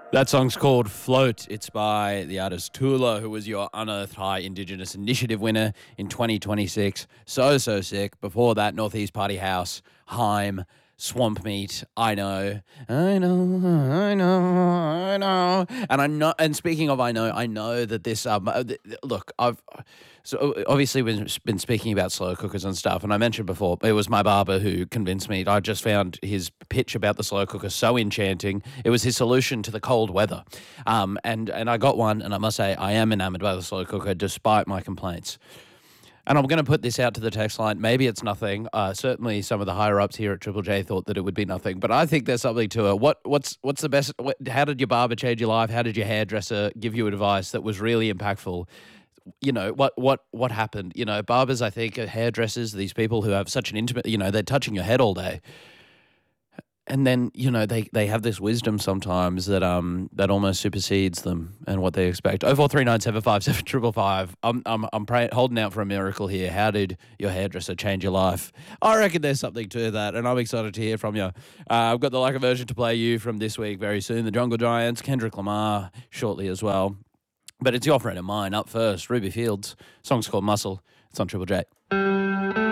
That song's called Float. It's by the artist Tula, who was your Unearthed High Indigenous Initiative winner in 2026. So sick. Before that, Northeast Party House, Heim, Swamp Meat, I know. And I know, and speaking of I know that this, look, obviously we've been speaking about slow cookers and stuff, and I mentioned before, it was my barber who convinced me. I just found his pitch about the slow cooker so enchanting. It was his solution to the cold weather. And I got one, and I must say, I am enamored by the slow cooker despite my complaints. And I'm going to put this out to the text line. Maybe it's nothing. Certainly, some of the higher ups here at Triple J thought that it would be nothing, but I think there's something to it. What's the best? How did your barber change your life? How did your hairdresser give you advice that was really impactful? You know what happened? You know, barbers, I think, are hairdressers. These people who have such an intimate. You know, they're touching your head all day. And then, you know, they have this wisdom sometimes that almost supersedes them and what they expect. 0439757555. I'm holding out for a miracle here. How did your hairdresser change your life? I reckon there's something to that, and I'm excited to hear from you. I've got the Like a Version to play you from this week very soon. The Jungle Giants, Kendrick Lamar shortly as well. But it's your friend of mine up first, Ruby Fields. Song's called Muscle. It's on Triple J.